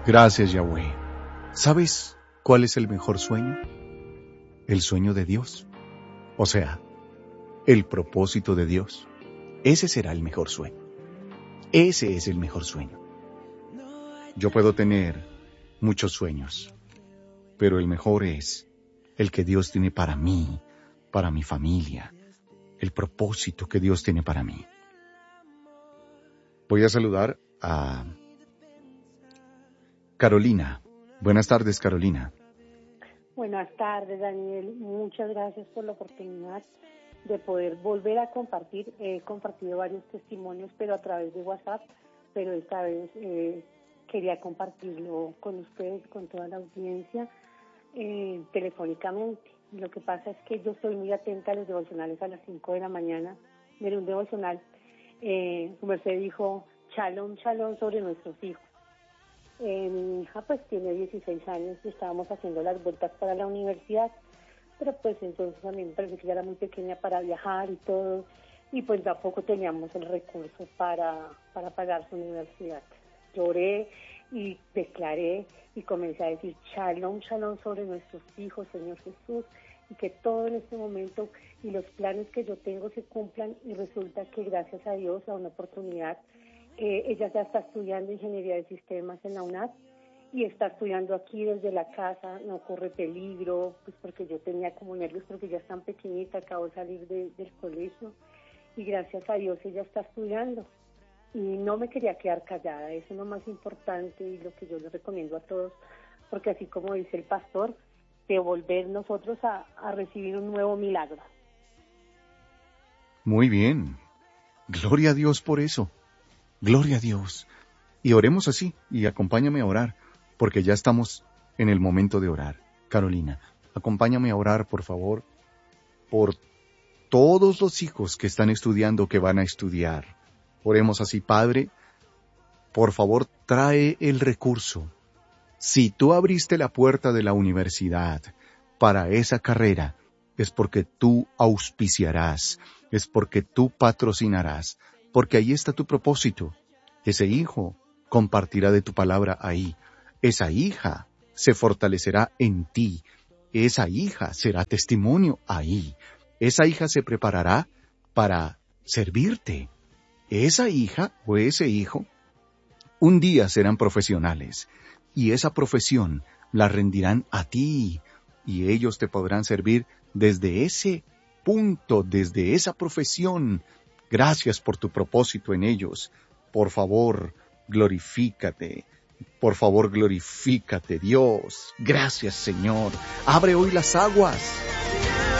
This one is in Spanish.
Gracias, Yahweh. ¿Sabes cuál es el mejor sueño? El sueño de Dios. O sea, el propósito de Dios. Ese será el mejor sueño. Ese es el mejor sueño. Yo puedo tener muchos sueños, pero el mejor es el que Dios tiene para mí, para mi familia, el propósito que Dios tiene para mí. Voy a saludar a Carolina. Buenas tardes, Carolina. Buenas tardes, Daniel. Muchas gracias por la oportunidad de poder volver a compartir. He compartido varios testimonios, pero a través de WhatsApp, pero esta vez quería compartirlo con ustedes, con toda la audiencia, telefónicamente. Lo que pasa es que yo estoy muy atenta a los devocionales a las 5 de la mañana. Mire, un devocional, su merced dijo, shalom, shalom sobre nuestros hijos. Mi hija pues tiene 16 años y estábamos haciendo las vueltas para la universidad, pero pues entonces a mí me parece que ya era muy pequeña para viajar y todo, y pues tampoco teníamos el recurso para pagar su universidad. Lloré y declaré y comencé a decir shalom, shalom sobre nuestros hijos, Señor Jesús, y que todo en este momento y los planes que yo tengo se cumplan, y resulta que gracias a Dios, a una oportunidad, ella ya está estudiando ingeniería de sistemas en la UNAD y está estudiando aquí desde la casa, no corre peligro, pues porque yo tenía como nervios porque ya es tan pequeñita, acabo de salir del colegio, y gracias a Dios ella está estudiando y no me quería quedar callada. Eso es lo más importante y lo que yo les recomiendo a todos, porque así como dice el pastor, de volver nosotros a recibir un nuevo milagro. Muy bien. Gloria a Dios por eso. Gloria a Dios. Y oremos así, y acompáñame a orar, porque ya estamos en el momento de orar. Carolina, acompáñame a orar, por favor, por todos los hijos que están estudiando, que van a estudiar. Oremos así, Padre, por favor, trae el recurso. Si tú abriste la puerta de la universidad para esa carrera, es porque tú auspiciarás, es porque tú patrocinarás, porque ahí está tu propósito. Ese hijo compartirá de tu palabra ahí. Esa hija se fortalecerá en ti. Esa hija será testimonio ahí. Esa hija se preparará para servirte. Esa hija o ese hijo un día serán profesionales, y esa profesión la rendirán a ti, y ellos te podrán servir desde ese punto, desde esa profesión. Gracias por tu propósito en ellos. Por favor, glorifícate. Por favor, glorifícate, Dios. Gracias, Señor. Abre hoy las aguas.